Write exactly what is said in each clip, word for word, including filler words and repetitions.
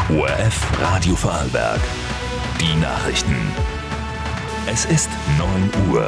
O R F Radio Vorarlberg. Die Nachrichten. Es ist neun Uhr.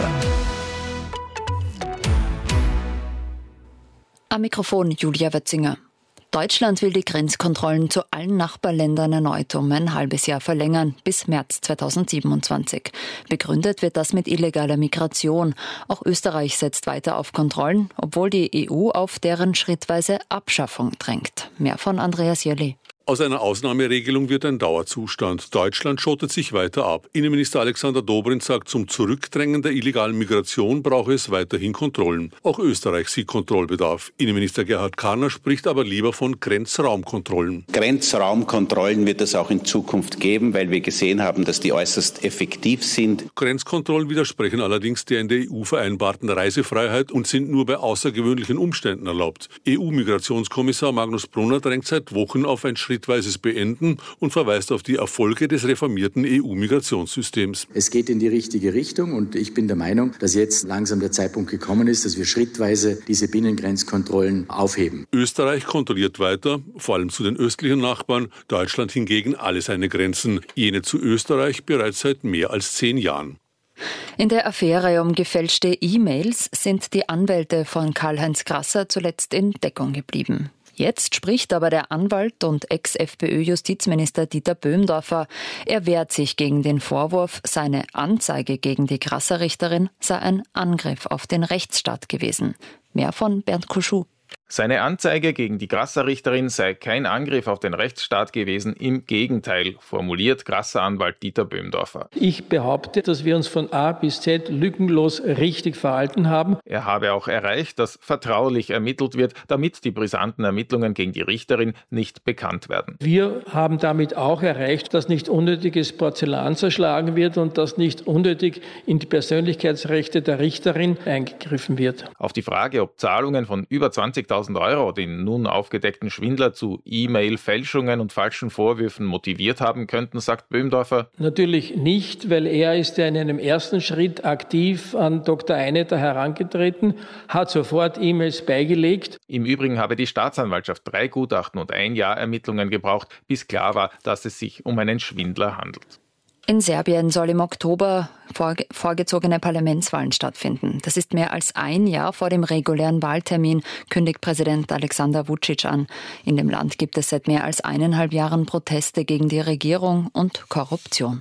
Am Mikrofon Julia Wetzinger. Deutschland will die Grenzkontrollen zu allen Nachbarländern erneut um ein halbes Jahr verlängern, bis März zweitausendsiebenundzwanzig. Begründet wird das mit illegaler Migration. Auch Österreich setzt weiter auf Kontrollen, obwohl die E U auf deren schrittweise Abschaffung drängt. Mehr von Andreas Jelly. Aus einer Ausnahmeregelung wird ein Dauerzustand. Deutschland schottet sich weiter ab. Innenminister Alexander Dobrindt sagt, zum Zurückdrängen der illegalen Migration brauche es weiterhin Kontrollen. Auch Österreich sieht Kontrollbedarf. Innenminister Gerhard Karner spricht aber lieber von Grenzraumkontrollen. Grenzraumkontrollen wird es auch in Zukunft geben, weil wir gesehen haben, dass die äußerst effektiv sind. Grenzkontrollen widersprechen allerdings der in der E U vereinbarten Reisefreiheit und sind nur bei außergewöhnlichen Umständen erlaubt. E U-Migrationskommissar Magnus Brunner drängt seit Wochen auf ein Schritt schrittweises Beenden und verweist auf die Erfolge des reformierten E U-Migrationssystems. Es geht in die richtige Richtung und ich bin der Meinung, dass jetzt langsam der Zeitpunkt gekommen ist, dass wir schrittweise diese Binnengrenzkontrollen aufheben. Österreich kontrolliert weiter, vor allem zu den östlichen Nachbarn, Deutschland hingegen alle seine Grenzen, jene zu Österreich bereits seit mehr als zehn Jahren. In der Affäre um gefälschte E-Mails sind die Anwälte von Karl-Heinz Grasser zuletzt in Deckung geblieben. Jetzt spricht aber der Anwalt und Ex-F P Ö-Justizminister Dieter Böhmdorfer. Er wehrt sich gegen den Vorwurf, seine Anzeige gegen die Grasser-Richterin sei ein Angriff auf den Rechtsstaat gewesen. Mehr von Bernd Kuschou. Seine Anzeige gegen die Grasser-Richterin sei kein Angriff auf den Rechtsstaat gewesen, im Gegenteil, formuliert Grasser-Anwalt Dieter Böhmdorfer. Ich behaupte, dass wir uns von A bis Z lückenlos richtig verhalten haben. Er habe auch erreicht, dass vertraulich ermittelt wird, damit die brisanten Ermittlungen gegen die Richterin nicht bekannt werden. Wir haben damit auch erreicht, dass nicht unnötiges Porzellan zerschlagen wird und dass nicht unnötig in die Persönlichkeitsrechte der Richterin eingegriffen wird. Auf die Frage, ob Zahlungen von über zwanzigtausend Euro den nun aufgedeckten Schwindler zu E-Mail-Fälschungen und falschen Vorwürfen motiviert haben könnten, sagt Böhmdorfer. Natürlich nicht, weil er ist ja in einem ersten Schritt aktiv an Doktor Einetter herangetreten, hat sofort E-Mails beigelegt. Im Übrigen habe die Staatsanwaltschaft drei Gutachten und ein Jahr Ermittlungen gebraucht, bis klar war, dass es sich um einen Schwindler handelt. In Serbien soll im Oktober vorge- vorgezogene Parlamentswahlen stattfinden. Das ist mehr als ein Jahr vor dem regulären Wahltermin, kündigt Präsident Alexander Vučić an. In dem Land gibt es seit mehr als eineinhalb Jahren Proteste gegen die Regierung und Korruption.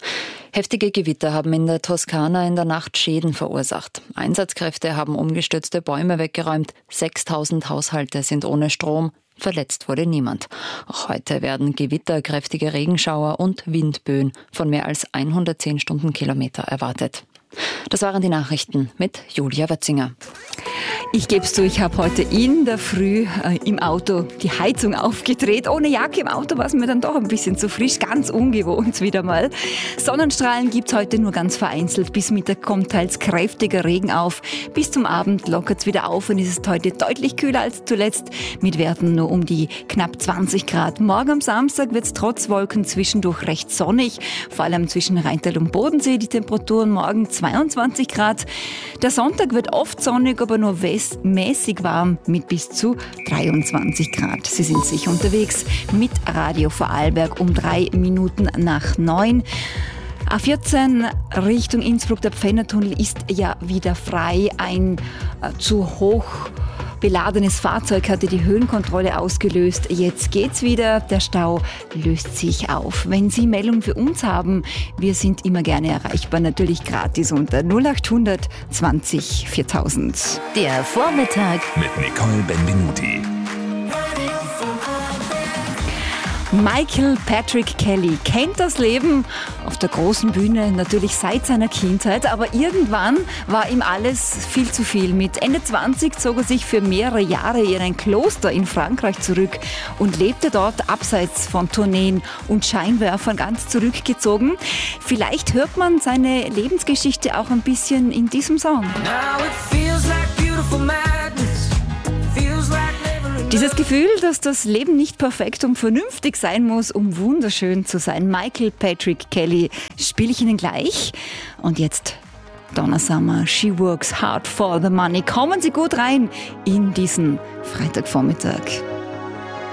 Heftige Gewitter haben in der Toskana in der Nacht Schäden verursacht. Einsatzkräfte haben umgestürzte Bäume weggeräumt. sechstausend Haushalte sind ohne Strom. Verletzt wurde niemand. Auch heute werden Gewitter, kräftige Regenschauer und Windböen von mehr als hundertzehn Stundenkilometer erwartet. Das waren die Nachrichten mit Julia Wetzinger. Ich gebe es zu, ich habe heute in der Früh äh, im Auto die Heizung aufgedreht. Ohne Jacke im Auto war es mir dann doch ein bisschen zu frisch, ganz ungewohnt wieder mal. Sonnenstrahlen gibt es heute nur ganz vereinzelt. Bis Mittag kommt teils kräftiger Regen auf. Bis zum Abend lockert es wieder auf und ist es heute deutlich kühler als zuletzt, mit Werten nur um die knapp zwanzig Grad. Morgen am Samstag wird es trotz Wolken zwischendurch recht sonnig, vor allem zwischen Rheintal und Bodensee. Die Temperaturen morgen zweiundzwanzig Grad. Der Sonntag wird oft sonnig, aber nur west mäßig warm mit bis zu dreiundzwanzig Grad. Sie sind sicher unterwegs mit Radio Vorarlberg um drei Minuten nach neun. A vierzehn Richtung Innsbruck, der Pfändertunnel ist ja wieder frei. Ein äh, zu hoch beladenes Fahrzeug hatte die Höhenkontrolle ausgelöst. Jetzt geht's wieder. Der Stau löst sich auf. Wenn Sie Meldungen für uns haben, wir sind immer gerne erreichbar. Natürlich gratis unter null achthundert zwanzig viertausend. Der Vormittag mit Nicole Benvenuti. Michael Patrick Kelly kennt das Leben auf der großen Bühne natürlich seit seiner Kindheit, aber irgendwann war ihm alles viel zu viel. Mit Ende zwanzig zog er sich für mehrere Jahre in ein Kloster in Frankreich zurück und lebte dort abseits von Tourneen und Scheinwerfern ganz zurückgezogen. Vielleicht hört man seine Lebensgeschichte auch ein bisschen in diesem Song. Dieses Gefühl, dass das Leben nicht perfekt und vernünftig sein muss, um wunderschön zu sein. Michael Patrick Kelly spiele ich Ihnen gleich. Und jetzt Donna Summer, She Works Hard for the Money. Kommen Sie gut rein in diesen Freitagvormittag.